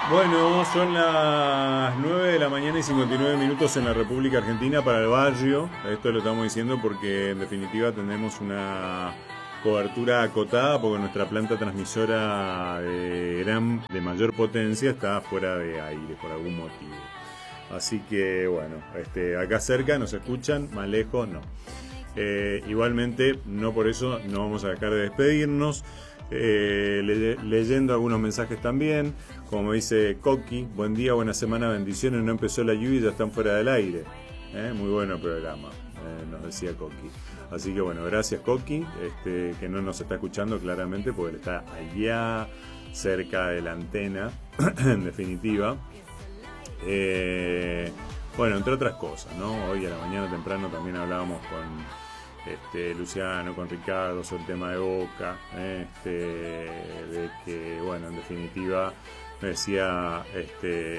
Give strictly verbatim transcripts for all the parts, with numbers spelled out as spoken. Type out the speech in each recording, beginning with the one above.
Bueno, son las nueve de la mañana y cincuenta y nueve minutos en la República Argentina para el barrio. Esto lo estamos diciendo porque en definitiva tenemos una cobertura acotada porque nuestra planta transmisora de gran, de mayor potencia está fuera de aire por algún motivo. Así que bueno, este, acá cerca nos escuchan, más lejos no. Eh, igualmente, no por eso no vamos a dejar de despedirnos. Eh, le, leyendo algunos mensajes también, como me dice Coqui, buen día, buena semana, bendiciones, no empezó la lluvia y ya están fuera del aire. Eh, muy bueno el programa, eh, nos decía Coqui. Así que bueno, gracias Coqui, este, que no nos está escuchando claramente porque él está allá cerca de la antena, en definitiva. Eh, bueno, entre otras cosas, ¿no? Hoy a la mañana temprano también hablábamos con Este, Luciano, con Ricardo sobre el tema de Boca, eh, este, de que, bueno, en definitiva me decía este,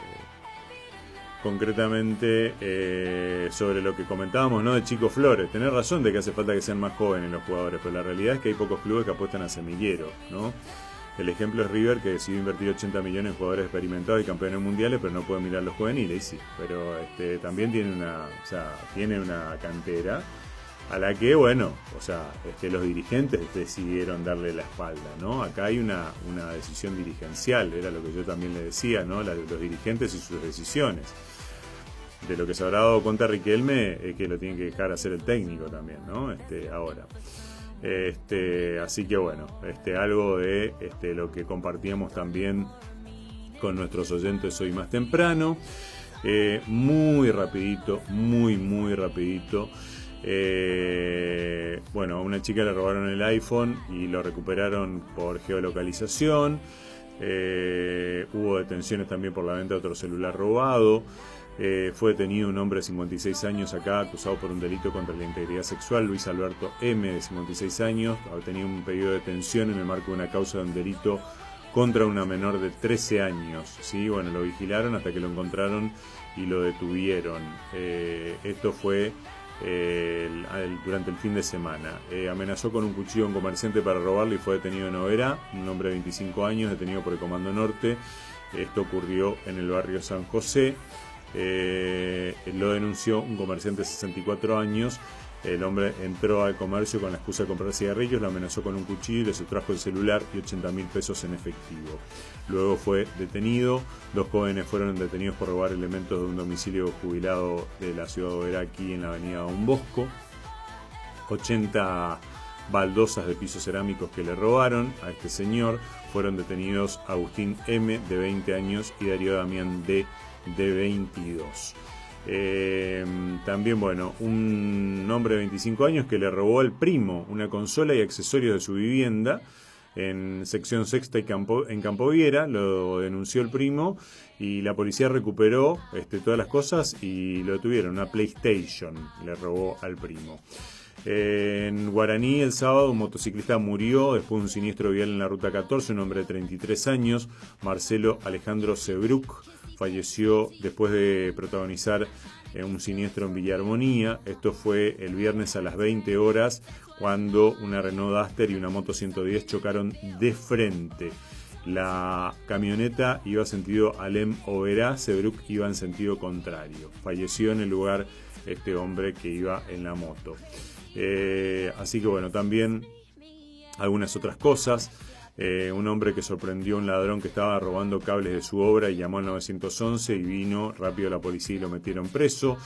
concretamente eh, sobre lo que comentábamos, ¿no? De Chico Flores. Tenés razón de que hace falta que sean más jóvenes los jugadores, pero la realidad es que hay pocos clubes que apuestan a semilleros, ¿no? El ejemplo es River, que decidió invertir ochenta millones en jugadores experimentados y campeones mundiales, pero no puede mirar los juveniles, sí, pero este, también tiene una, o sea, tiene una cantera a la que, bueno, o sea, este, los dirigentes decidieron darle la espalda, ¿no? Acá hay una, una decisión dirigencial, era lo que yo también le decía, ¿no? La, los dirigentes y sus decisiones. De lo que se habrá dado cuenta Riquelme es que lo tiene que dejar hacer el técnico también, ¿no? Este, ahora. Este, así que bueno, este, algo de este, lo que compartíamos también con nuestros oyentes hoy más temprano. Eh, muy rapidito, muy, muy rapidito. Eh, bueno, a una chica le robaron el iPhone y lo recuperaron por geolocalización. Eh, hubo detenciones también por la venta de otro celular robado. Eh, fue detenido un hombre de cincuenta y seis años acá, acusado por un delito contra la integridad sexual, Luis Alberto M, de cincuenta y seis años. Ha tenido un pedido de detención en el marco de una causa de un delito contra una menor de trece años. ¿Sí? Bueno, lo vigilaron hasta que lo encontraron y lo detuvieron. Eh, esto fue Eh, el, el, durante el fin de semana. Eh, amenazó con un cuchillo a un comerciante para robarle y fue detenido en Oberá, un hombre de veinticinco años, detenido por el Comando Norte. Esto ocurrió en el barrio San José. Eh, lo denunció un comerciante de sesenta y cuatro años. El hombre entró al comercio con la excusa de comprar cigarrillos, lo amenazó con un cuchillo y le sustrajo el celular y ochenta mil pesos en efectivo. Luego fue detenido. Dos jóvenes fueron detenidos por robar elementos de un domicilio jubilado de la ciudad de Oberá, aquí en la avenida Don Bosco. ochenta baldosas de pisos cerámicos que le robaron a este señor. Fueron detenidos Agustín M, de veinte años, y Darío Damián D, de veintidós. Eh, también, bueno, un hombre de veinticinco años que le robó al primo una consola y accesorios de su vivienda en sección sexta y Campo, en Campoviera. Lo denunció el primo y la policía recuperó este, todas las cosas y lo detuvieron. Una PlayStation le robó al primo. Eh, en Guaraní el sábado un motociclista murió después de un siniestro vial en la ruta catorce. Un hombre de treinta y tres años, Marcelo Alejandro Sebruc, falleció después de protagonizar eh, un siniestro en Villa Armonía. Esto fue el viernes a las veinte horas, cuando una Renault Duster y una moto ciento diez chocaron de frente. La camioneta iba sentido Alem-Oberá, Sebruc iba en sentido contrario. Falleció en el lugar este hombre que iba en la moto. Eh, así que bueno, también algunas otras cosas. Eh, un hombre que sorprendió a un ladrón que estaba robando cables de su obra y llamó al nueve once y vino rápido la policía y lo metieron preso.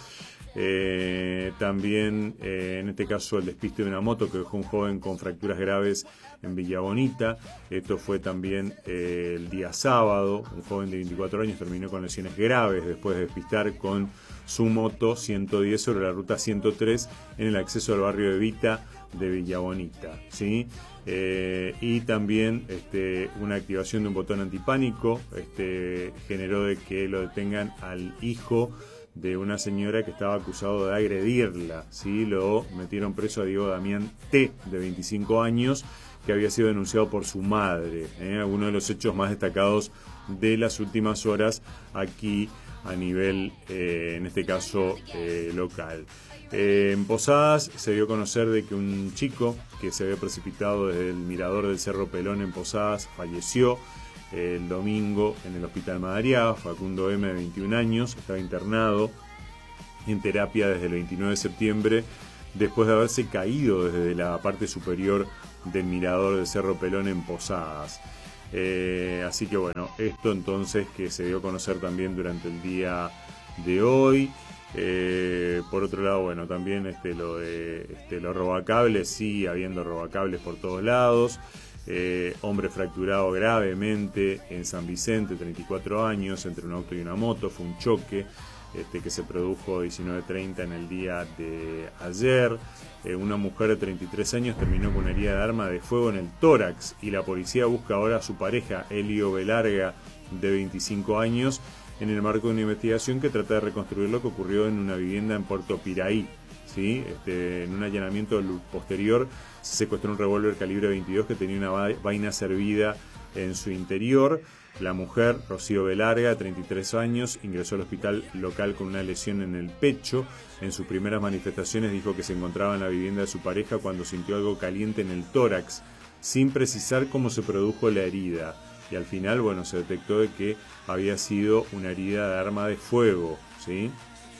Eh, también eh, en este caso el despiste de una moto que dejó un joven con fracturas graves en Villa Bonita. Esto fue también eh, el día sábado. Un joven de veinticuatro años terminó con lesiones graves después de despistar con su moto ciento diez sobre la ruta ciento tres en el acceso al barrio de Vita de Villa Bonita, ¿sí? Eh, y también este, una activación de un botón antipánico este, generó de que lo detengan al hijo de una señora que estaba acusado de agredirla, ¿sí? Lo metieron preso a Diego Damián T, de veinticinco años, que había sido denunciado por su madre, ¿eh? Uno de los hechos más destacados de las últimas horas aquí a nivel, eh, en este caso, eh, local. Eh, en Posadas se dio a conocer de que un chico que se había precipitado desde el mirador del Cerro Pelón en Posadas falleció. eh, el domingo en el Hospital Madariaga. Facundo M, de veintiún años, estaba internado en terapia desde el veintinueve de septiembre, después de haberse caído desde la parte superior del mirador del Cerro Pelón en Posadas. Eh, así que bueno, esto entonces que se dio a conocer también durante el día de hoy. Eh, por otro lado, bueno, también este, lo de este, los robacables, sigue habiendo robacables por todos lados. Eh, hombre fracturado gravemente en San Vicente, treinta y cuatro años, entre un auto y una moto. Fue un choque este, que se produjo a diecinueve treinta en el día de ayer. Eh, una mujer de treinta y tres años terminó con una herida de arma de fuego en el tórax, y la policía busca ahora a su pareja, Elio Velarga, de veinticinco años, en el marco de una investigación que trata de reconstruir lo que ocurrió en una vivienda en Puerto Piraí. ¿Sí? Este, en un allanamiento posterior se secuestró un revólver calibre veintidós que tenía una vaina servida en su interior. La mujer, Rocío Velarga, treinta y tres años, ingresó al hospital local con una lesión en el pecho. En sus primeras manifestaciones dijo que se encontraba en la vivienda de su pareja cuando sintió algo caliente en el tórax, sin precisar cómo se produjo la herida. Y al final, bueno, se detectó de que había sido una herida de arma de fuego, ¿sí?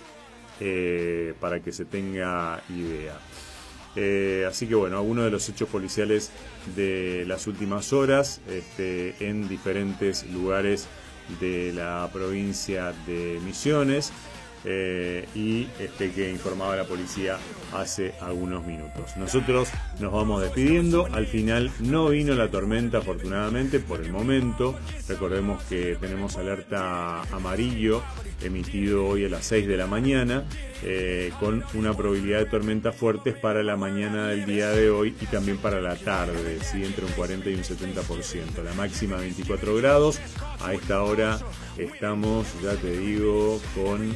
Eh, para que se tenga idea. Eh, así que bueno, algunos de los hechos policiales de las últimas horas este, en diferentes lugares de la provincia de Misiones, eh, y este, que informaba la policía hace algunos minutos. Nosotros nos vamos despidiendo. Al final no vino la tormenta, afortunadamente, por el momento. Recordemos que tenemos alerta amarillo emitido hoy a las seis de la mañana, eh, con una probabilidad de tormentas fuertes para la mañana del día de hoy y también para la tarde, ¿sí? Entre un cuarenta y un setenta por ciento. La máxima veinticuatro grados. A esta hora estamos, ya te digo, con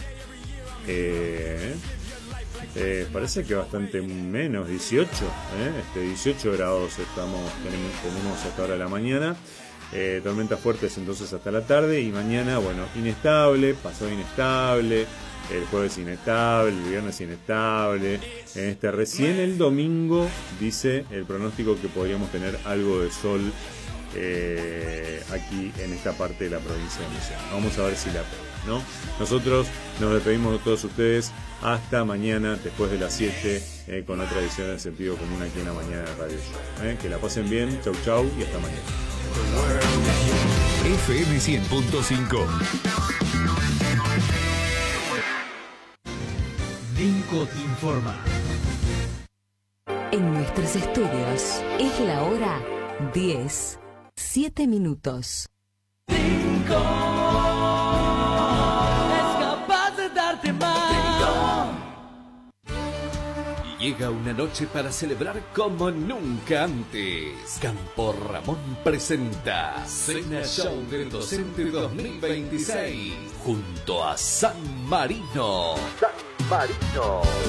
eh, eh, parece que bastante menos, dieciocho, ¿eh? este, dieciocho grados estamos, tenemos, tenemos hasta ahora de la mañana. Eh, tormentas fuertes entonces hasta la tarde, y mañana, bueno, inestable, pasado inestable, el jueves inestable, el viernes inestable, en este recién el domingo dice el pronóstico que podríamos tener algo de sol eh, aquí en esta parte de la provincia de Misiones. Vamos a ver si la pega, ¿no? Nosotros nos despedimos de todos ustedes hasta mañana después de las siete, eh, con otra edición del Sentido Común aquí en la mañana de Radio Show. Eh, que la pasen bien, chau chau y hasta mañana. F M cien punto cinco. Vinco te informa. En nuestros estudios es la hora diez, siete minutos. Vinco es capaz de darte más. Llega una noche para celebrar como nunca antes. Campo Ramón presenta Cena Show del Docente dos mil veintiséis junto a San Marino. San Marino.